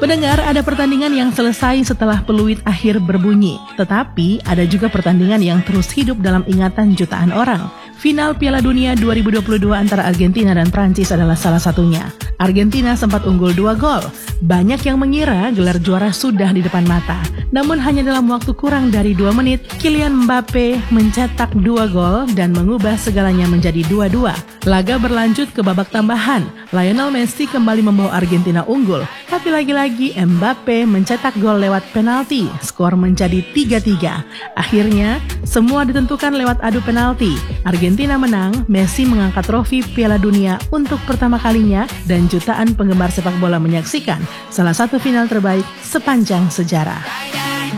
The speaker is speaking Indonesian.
Pendengar, ada pertandingan yang selesai setelah peluit akhir berbunyi. Tetapi ada juga pertandingan yang terus hidup dalam ingatan jutaan orang. Final Piala Dunia 2022 antara Argentina dan Prancis adalah salah satunya. Argentina sempat unggul 2 gol. Banyak yang mengira gelar juara sudah di depan mata. Namun hanya dalam waktu kurang dari 2 menit, Kylian Mbappe mencetak 2 gol dan mengubah segalanya menjadi 2-2. Laga berlanjut ke babak tambahan. Lionel Messi kembali membawa Argentina unggul. Tapi lagi-lagi Mbappe mencetak gol lewat penalti. Skor menjadi 3-3. Akhirnya, semua ditentukan lewat adu penalti. Argentina menang, Messi mengangkat trofi Piala Dunia untuk pertama kalinya dan jutaan penggemar sepak bola menyaksikan salah satu final terbaik sepanjang sejarah.